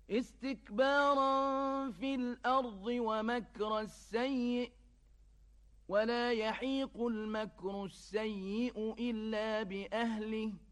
استكبارا في الأرض ومكر السيء ولا يحيق المكر السيء إلا بأهله